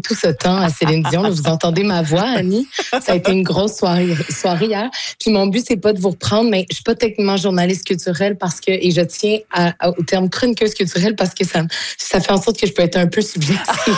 tout ce temps à Céline Dion. Là, vous entendez ma voix, Annie. Ça a été une grosse soirée hier. Puis mon but, c'est pas de vous reprendre, mais je suis pas techniquement journaliste culturelle et je tiens au terme chroniqueuse culturelle parce que ça fait en sorte que je peux être un peu subjective.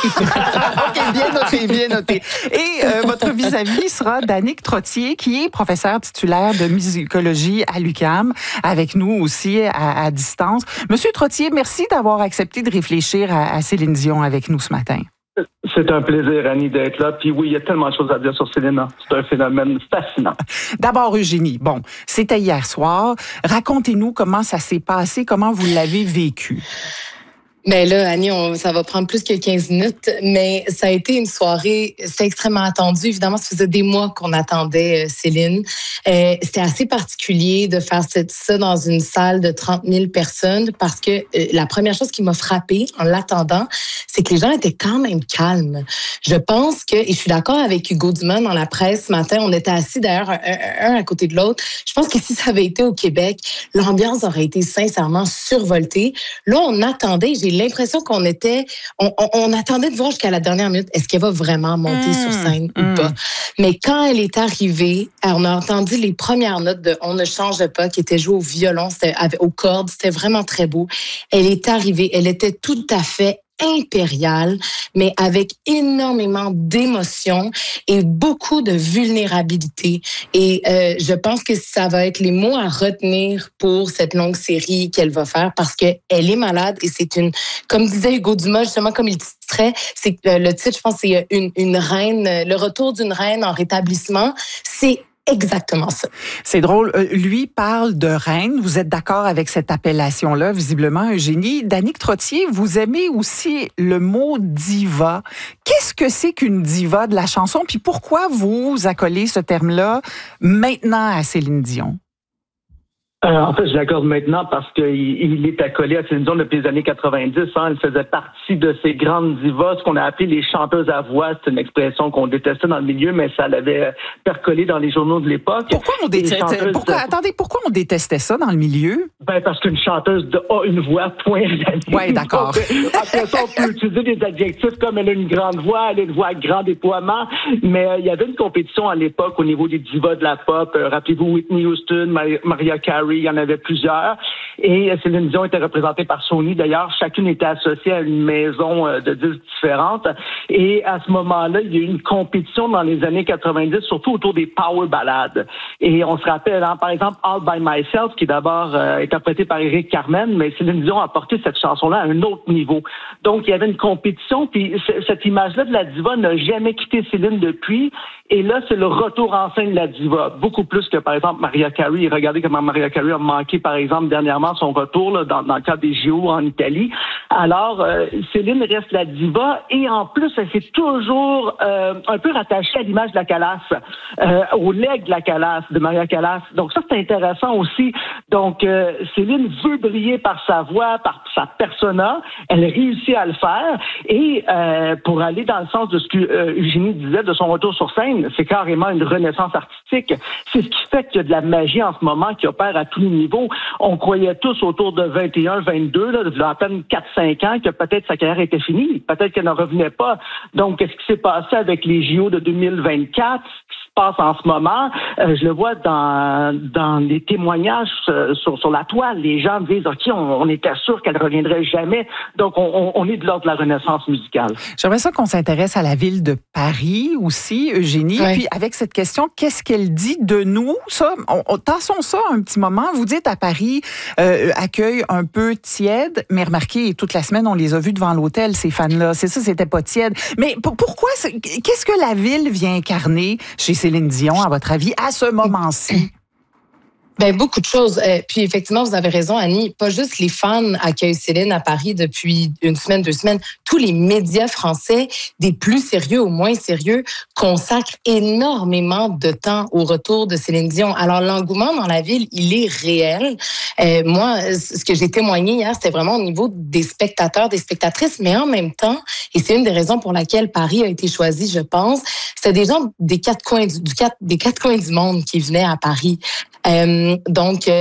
OK, bien noté. Et votre vis-à-vis sera Danick Trottier, qui est professeur titulaire de musicologie à l'UQAM, avec nous aussi à distance. Monsieur Trottier, merci d'avoir accepté de réfléchir à Céline Dion avec nous ce matin. C'est un plaisir, Annie, d'être là. Puis oui, il y a tellement de choses à dire sur Céline. C'est un phénomène fascinant. D'abord, Eugénie, bon, c'était hier soir. Racontez-nous comment ça s'est passé, comment vous l'avez vécu. Ben là, Annie, ça va prendre plus que 15 minutes, mais ça a été une soirée, c'était extrêmement attendu. Évidemment, ça faisait des mois qu'on attendait Céline. C'était assez particulier de faire ça dans une salle de 30 000 personnes parce que la première chose qui m'a frappée en l'attendant, c'est que les gens étaient quand même calmes. Je pense et je suis d'accord avec Hugo Dumas dans la presse ce matin, on était assis d'ailleurs un à côté de l'autre. Je pense que si ça avait été au Québec, l'ambiance aurait été sincèrement survoltée. Là, on attendait, j'ai l'impression qu'on attendait de voir jusqu'à la dernière minute, est-ce qu'elle va vraiment monter sur scène ou pas? Mais quand elle est arrivée, on a entendu les premières notes de On ne change pas, qui était joué au violon, aux cordes, c'était vraiment très beau. Elle est arrivée, elle était tout à fait impériale, mais avec énormément d'émotion et beaucoup de vulnérabilité. Et je pense que ça va être les mots à retenir pour cette longue série qu'elle va faire parce qu'elle est malade et c'est comme disait Hugo Dumas, justement, comme il titrait, c'est le titre, je pense, c'est une reine, le retour d'une reine en rétablissement. C'est exactement ça. C'est drôle. Lui parle de reine. Vous êtes d'accord avec cette appellation-là, visiblement, Eugénie. Danick Trottier, vous aimez aussi le mot diva. Qu'est-ce que c'est qu'une diva de la chanson? Puis pourquoi vous accolez ce terme-là maintenant à Céline Dion? En fait, je l'accorde maintenant parce qu'il est accolé à Céline Dion depuis les années 90. Elle faisait partie de ces grandes divas, ce qu'on a appelé les chanteuses à voix. C'est une expression qu'on détestait dans le milieu, mais ça l'avait percolé dans les journaux de l'époque. Pourquoi on détestait ça dans le milieu? Parce qu'une chanteuse a une voix, point. Oui, d'accord. Après ça, on peut utiliser des adjectifs comme elle a une grande voix, elle a une voix à grand déploiement, mais il y avait une compétition à l'époque au niveau des divas de la pop. Rappelez-vous Whitney Houston, Mariah Carey, il y en avait plusieurs. Et Céline Dion était représentée par Sony. D'ailleurs, chacune était associée à une maison de disques différentes. Et à ce moment-là, il y a eu une compétition dans les années 90, surtout autour des power ballades. Et on se rappelle, par exemple, All by Myself, qui d'abord interprété par Éric Carmen, mais Céline Dion a porté cette chanson-là à un autre niveau. Donc, il y avait une compétition, puis cette image-là de la diva n'a jamais quitté Céline depuis. Et là, c'est le retour en scène de la diva. Beaucoup plus que, par exemple, Mariah Carey. Regardez comment Mariah Carey a manqué, par exemple, dernièrement son retour là, dans le cadre des JO en Italie. Alors, Céline reste la diva et en plus, elle s'est toujours un peu rattachée à l'image de la Calas, au legs de la Calas, de Maria Callas. Donc ça, c'est intéressant aussi. Donc, Céline veut briller par sa voix, par sa persona. Elle réussit à le faire. Et pour aller dans le sens de ce que Eugénie disait de son retour sur scène, c'est carrément une renaissance artistique. C'est ce qui fait qu'il y a de la magie en ce moment qui opère à tous les niveaux. On croyait tous autour de 21, 22, là, de à peine 4-5 ans, que peut-être sa carrière était finie, peut-être qu'elle n'en revenait pas. Donc, qu'est-ce qui s'est passé avec les JO de 2024? Passe en ce moment, je le vois dans les témoignages sur la toile, les gens disent OK, on était sûr qu'elle reviendrait jamais. Donc on est de l'ordre de la renaissance musicale. J'aimerais ça qu'on s'intéresse à la ville de Paris aussi, Eugénie. Oui. Puis avec cette question, qu'est-ce qu'elle dit de nous? Ça, tassons ça un petit moment. Vous dites à Paris, accueil un peu tiède, mais remarquez, toute la semaine, on les a vus devant l'hôtel, ces fans-là. C'est ça, c'était pas tiède. Mais pourquoi? Qu'est-ce que la ville vient incarner chez Céline Dion, à votre avis, à ce moment-ci? Ben, beaucoup de choses. Puis effectivement, vous avez raison, Annie. Pas juste les fans accueillent Céline à Paris depuis une semaine, 2 semaines. Tous les médias français, des plus sérieux au moins sérieux, consacrent énormément de temps au retour de Céline Dion. Alors, l'engouement dans la ville, il est réel. Moi, ce que j'ai témoigné hier, c'était vraiment au niveau des spectateurs, des spectatrices, mais en même temps, et c'est une des raisons pour laquelle Paris a été choisi, je pense, c'était des gens des quatre coins du monde qui venaient à Paris. Donc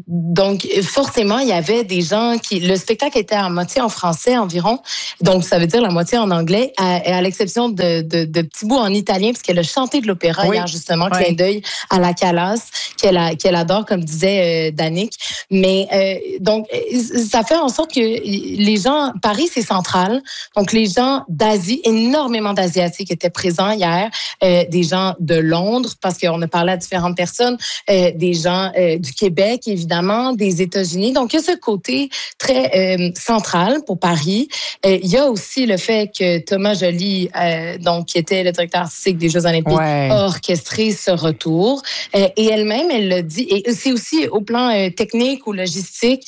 forcément, il y avait des gens le spectacle était à moitié en français environ, donc ça veut dire la moitié en anglais, à l'exception de petits bouts en italien, parce qu'elle a chanté de l'opéra hier, justement, clin d'œil à la Calas, qu'elle adore, comme disait Danick. Mais donc, ça fait en sorte que les gens, Paris, c'est central, donc les gens d'Asie, énormément d'Asiatiques étaient présents hier, des gens de Londres, parce qu'on a parlé à différentes personnes, des gens du Québec, évidemment, des États-Unis. Donc, il y a ce côté très central pour Paris. Il y a aussi le fait que Thomas Joly, donc qui était le directeur artistique des Jeux Olympiques, a orchestré ce retour. Et elle-même, elle l'a dit. Et c'est aussi au plan technique ou logistique,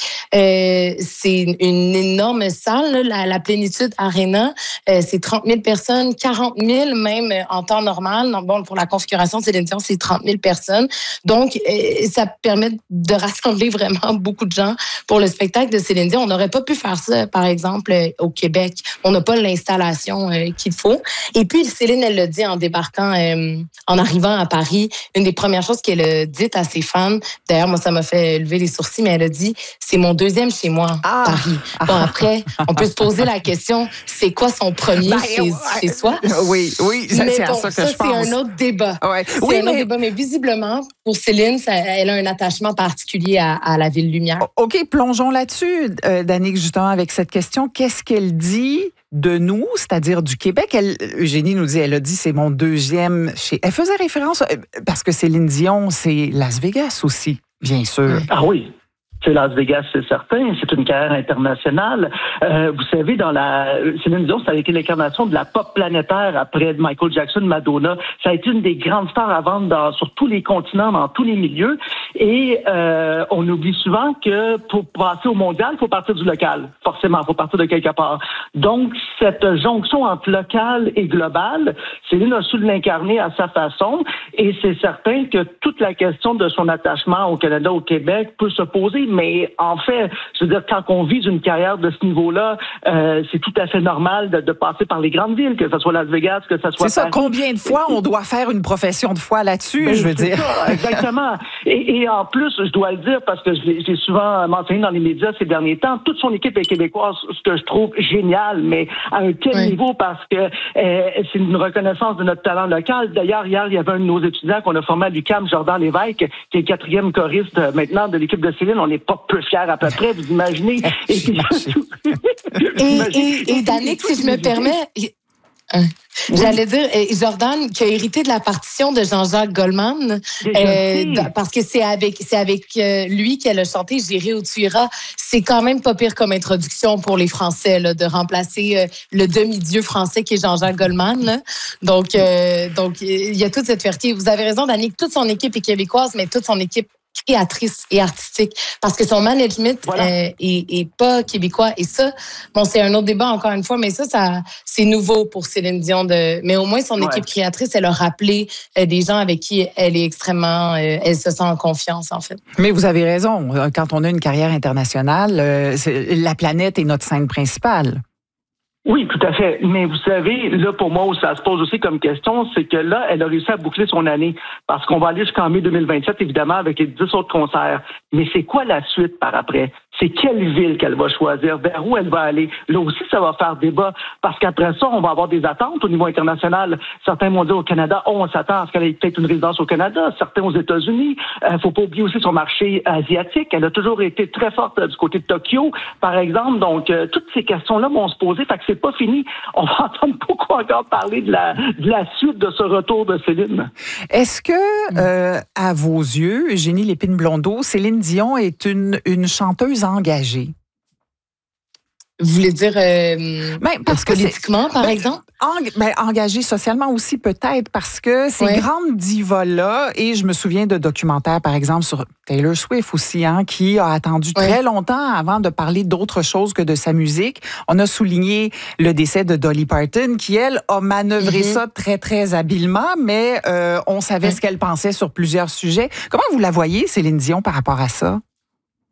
c'est une énorme salle, là, la Plénitude Arena. C'est 30 000 personnes, 40 000 même en temps normal. Donc, bon, pour la configuration de Céline Dion, c'est 30 000 personnes. Donc, ça permet de rassembler vraiment beaucoup de gens pour le spectacle de Céline Dion. On n'aurait pas pu faire ça, par exemple, au Québec. On n'a pas l'installation qu'il faut. Et puis, Céline, elle l'a dit en débarquant, en arrivant à Paris, une des premières choses qu'elle a dites à ses fans, d'ailleurs, moi, ça m'a fait lever les sourcils, mais elle a dit, c'est mon deuxième chez moi, Paris. Bon, après, on peut se poser la question, c'est quoi son premier chez soi? Oui, c'est à ça que je pense. C'est un autre débat. C'est un autre débat, mais visiblement, pour Céline, elle a un attachement particulier à la Ville Lumière. OK, plongeons là-dessus, Danick, justement, avec cette question. Qu'est-ce qu'elle dit de nous, c'est-à-dire du Québec? Eugénie nous dit, elle a dit, c'est mon deuxième chez... Elle faisait référence, parce que Céline Dion, c'est Las Vegas aussi, bien sûr. Ah oui. C'est Las Vegas, c'est certain. C'est une carrière internationale. Vous savez, Céline Dion, ça a été l'incarnation de la pop planétaire après Michael Jackson, Madonna. Ça a été une des grandes stars à vendre sur tous les continents, dans tous les milieux. Et on oublie souvent que pour passer au mondial, il faut partir du local. Forcément, il faut partir de quelque part. Donc, cette jonction entre local et global, Céline a su l'incarner à sa façon. Et c'est certain que toute la question de son attachement au Canada, au Québec, peut se poser. Mais en fait, je veux dire, quand on vise une carrière de ce niveau-là, c'est tout à fait normal de passer par les grandes villes, que ce soit Las Vegas, que ce soit Paris. C'est ça, combien de fois on doit faire une profession de foi là-dessus, je veux dire. Ça, exactement. Et en plus, je dois le dire, parce que j'ai souvent mentionné dans les médias ces derniers temps, toute son équipe est québécoise, ce que je trouve génial, mais à un tel niveau, parce que c'est une reconnaissance de notre talent local. D'ailleurs, hier, il y avait un de nos étudiants qu'on a formé à l'UQAM, Jordan Lévesque, qui est le 4e choriste maintenant de l'équipe de Céline. On n'est pas peu fiers à peu près, vous imaginez. Et Danick, si je me permets... J'allais dire, Jordan, qui a hérité de la partition de Jean-Jacques Goldman, parce que c'est avec lui qu'elle a chanté J'irai où tu iras. C'est quand même pas pire comme introduction pour les Français, là, de remplacer le demi-dieu français qui est Jean-Jacques Goldman. Là. Donc, il y a toute cette fierté. Vous avez raison, Danick, toute son équipe est québécoise, mais toute son équipe créatrice et artistique, parce que son management est pas québécois. Et ça, bon, c'est un autre débat encore une fois, mais ça c'est nouveau pour Céline Dion. Mais au moins, son équipe créatrice, elle a rappelé des gens avec qui elle est extrêmement... elle se sent en confiance, en fait. Mais vous avez raison. Quand on a une carrière internationale, la planète est notre scène principale. Oui, tout à fait. Mais vous savez, là, pour moi, où ça se pose aussi comme question, c'est que là, elle a réussi à boucler son année. Parce qu'on va aller jusqu'en mai 2027, évidemment, avec les 10 autres concerts. Mais c'est quoi la suite par après? C'est quelle ville qu'elle va choisir? Vers où elle va aller? Là aussi, ça va faire débat. Parce qu'après ça, on va avoir des attentes au niveau international. Certains vont dire au Canada, on s'attend à ce qu'elle ait peut-être une résidence au Canada. Certains aux États-Unis. Faut pas oublier aussi son marché asiatique. Elle a toujours été très forte du côté de Tokyo, par exemple. Donc, toutes ces questions-là vont se poser. Fait que c'est pas fini. On va entendre beaucoup encore parler de la suite de ce retour de Céline. Est-ce que, à vos yeux, Eugénie Lépine-Blondeau, Céline Dion est une chanteuse engagée? Vous voulez dire parce que politiquement, par exemple? Engagée socialement aussi, peut-être, parce que ces grandes divas-là, et je me souviens de documentaires, par exemple, sur Taylor Swift aussi, qui a attendu très longtemps avant de parler d'autre chose que de sa musique. On a souligné le décès de Dolly Parton, qui, elle, a manœuvré ça très, très habilement, mais on savait ce qu'elle pensait sur plusieurs sujets. Comment vous la voyez, Céline Dion, par rapport à ça?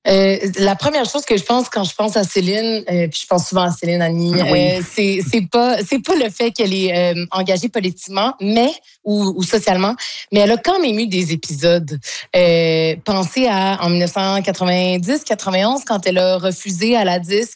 La première chose que je pense quand je pense à Céline, puis je pense souvent à Céline Annie, c'est pas le fait qu'elle est engagée politiquement, mais ou socialement, mais elle a quand même eu des épisodes. Pensez à en 1990-91 quand elle a refusé à la disque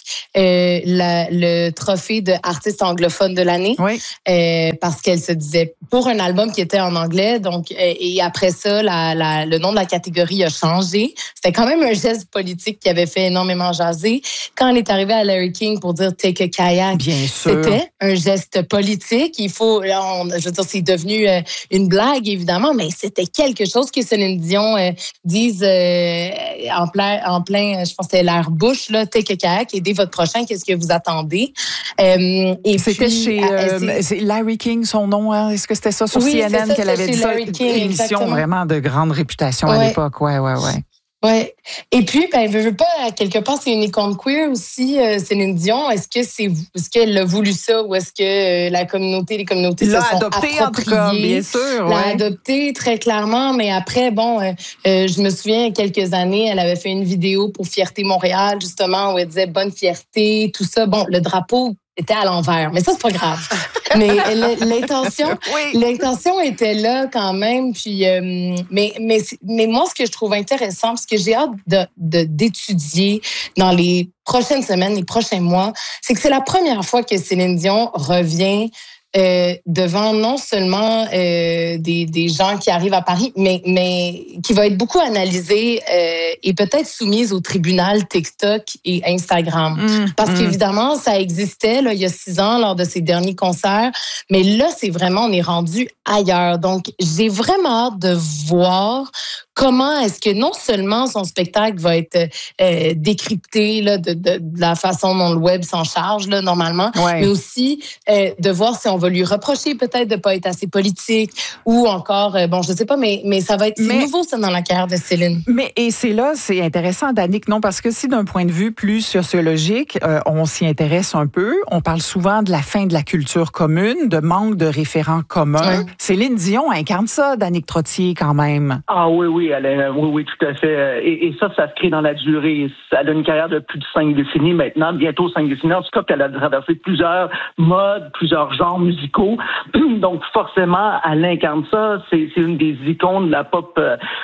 le trophée de artiste anglophone de l'année, parce qu'elle se disait pour un album qui était en anglais, donc et après ça le nom de la catégorie a changé. C'était quand même un geste politique qui avait fait énormément jaser. Quand elle est arrivée à Larry King pour dire Take a Kayak, c'était un geste politique. Je veux dire, c'est devenu une blague, évidemment, mais c'était quelque chose que Céline Dion dise en plein, je pense que c'était l'air bouche, là, Take a Kayak, aidez votre prochain, qu'est-ce que vous attendez? Et c'était c'est Larry King, son nom, hein? Est-ce que c'était ça sur CNN qu'elle avait dit ça? Une émission vraiment de grande réputation à l'époque, ouais. Ouais. Et puis, veut pas, quelque part, c'est une icône queer aussi, Céline Dion. Est-ce qu'elle a voulu ça ou est-ce que les communautés se sont adopté, en tout cas, bien sûr. L'a adopté très clairement, mais après, je me souviens, il y a quelques années, elle avait fait une vidéo pour Fierté Montréal, justement, où elle disait bonne fierté, tout ça. Bon, le drapeau était à l'envers, mais ça, c'est pas grave. Mais l'intention était là quand même. Puis, mais moi, ce que je trouve intéressant, ce que j'ai hâte d'étudier dans les prochaines semaines, les prochains mois, c'est que c'est la première fois que Céline Dion revient devant non seulement des gens qui arrivent à Paris, mais qui va être beaucoup analysée et peut-être soumise au tribunal TikTok et Instagram. Parce qu'évidemment, ça existait là, il y a 6 ans lors de ses derniers concerts, mais là, on est rendu ailleurs. Donc, j'ai vraiment hâte de voir comment est-ce que non seulement son spectacle va être décrypté là, de la façon dont le web s'en charge là, normalement, mais aussi de voir si on va lui reprocher peut-être de ne pas être assez politique ou encore, je sais pas, mais ça va être nouveau ça dans la carrière de Céline. C'est intéressant, Danick, non, parce que si d'un point de vue plus sociologique, on s'y intéresse un peu, on parle souvent de la fin de la culture commune, de manque de référents communs. Céline Dion incarne ça, Danick Trottier, quand même. Ah oui, oui, tout à fait. Et ça se crée dans la durée. Elle a une carrière de plus de 5 décennies maintenant, bientôt 5 décennies. En tout cas, qu'elle a traversé plusieurs modes, plusieurs genres musicaux. Donc, forcément, elle incarne ça. C'est une des icônes de la pop,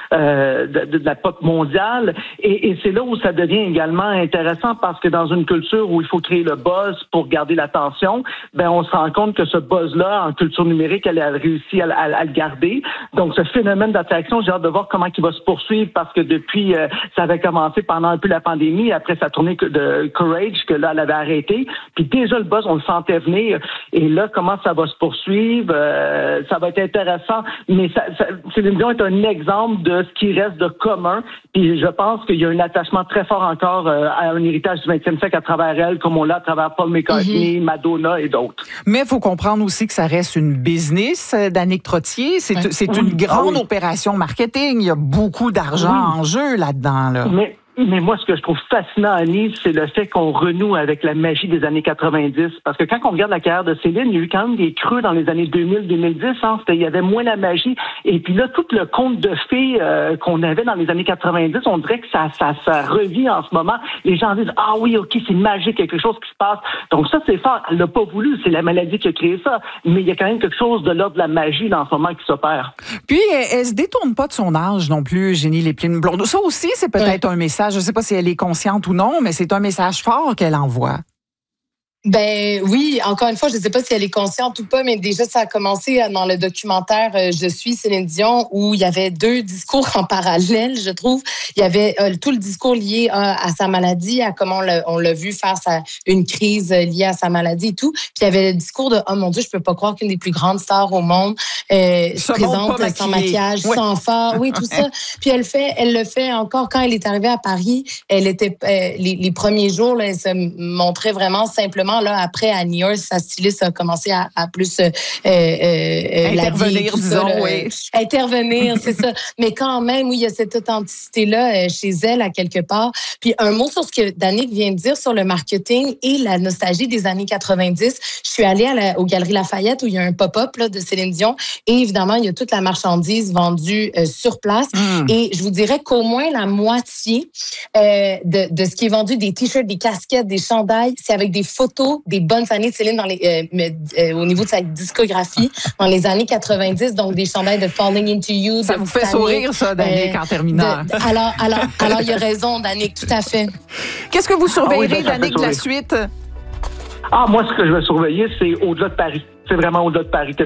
de la pop mondiale. Et c'est là où ça devient également intéressant parce que dans une culture où il faut créer le buzz pour garder l'attention, on se rend compte que ce buzz-là, en culture numérique, elle a réussi à le garder. Donc, ce phénomène d'attraction, j'ai hâte de voir comment il va se poursuivre parce que depuis, ça avait commencé pendant un peu la pandémie, après sa tournée de Courage, que là, elle avait arrêté. Puis déjà, le buzz, on le sentait venir. Et là, comment ça va se poursuivre? Ça va être intéressant. Mais Céline Dion est un exemple de ce qui reste de commun. Puis je pense qu'il y a un attachement très fort encore à un héritage du 20e siècle à travers elle, comme on l'a à travers Paul McCartney, Madonna et d'autres. Mais il faut comprendre aussi que ça reste une business, Danick Trottier. C'est une grande opération marketing. Il y a beaucoup d'argent en jeu là-dedans. Là. Mais moi, ce que je trouve fascinant, Annie, c'est le fait qu'on renoue avec la magie des années 90. Parce que quand on regarde la carrière de Céline, il y a eu quand même des creux dans les années 2000-2010. Il y avait moins la magie. Et puis là, tout le conte de fées qu'on avait dans les années 90, on dirait que ça revit en ce moment. Les gens disent, ah oui, OK, c'est magique, quelque chose qui se passe. Donc ça, c'est fort. Elle l'a pas voulu. C'est la maladie qui a créé ça. Mais il y a quand même quelque chose de l'ordre de la magie dans ce moment qui s'opère. Puis, elle se détourne pas de son âge non plus, Génie Lépine-Blondeau. Ça aussi, c'est peut-être un message. Je ne sais pas si elle est consciente ou non, mais c'est un message fort qu'elle envoie. Oui, encore une fois, je ne sais pas si elle est consciente ou pas, mais déjà, ça a commencé dans le documentaire Je suis Céline Dion, où il y avait 2 discours en parallèle, je trouve. Il y avait tout le discours lié à sa maladie, à comment on l'a vu faire une crise liée à sa maladie et tout. Puis il y avait le discours de « Oh mon Dieu, je peux pas croire qu'une des plus grandes stars au monde se présente sans maquillage, sans fard. » Oui, tout ça. Puis elle le fait encore quand elle est arrivée à Paris. Elle était les premiers jours, là, elle se montrait vraiment simplement justement, là, après, à New York, sa styliste a commencé à plus intervenir, disons, oui. Intervenir, c'est ça. Mais quand même, oui, il y a cette authenticité-là chez elle, à quelque part. Puis un mot sur ce que Danick vient de dire sur le marketing et la nostalgie des années 90. Je suis allée aux Galeries Lafayette où il y a un pop-up là, de Céline Dion et évidemment, il y a toute la marchandise vendue sur place. Et je vous dirais qu'au moins la moitié de ce qui est vendu, des t-shirts, des casquettes, des chandails, c'est avec des photos des bonnes années de Céline dans au niveau de sa discographie dans les années 90, donc des chandails de Falling Into You. Ça vous fait sourire, ça, Danick, en terminant. Alors, il y a raison, Danick, tout à fait. Qu'est-ce que vous surveillerez, Danick, de la suite? Moi, ce que je vais surveiller, c'est au-delà de Paris. C'est vraiment au-delà de Paris.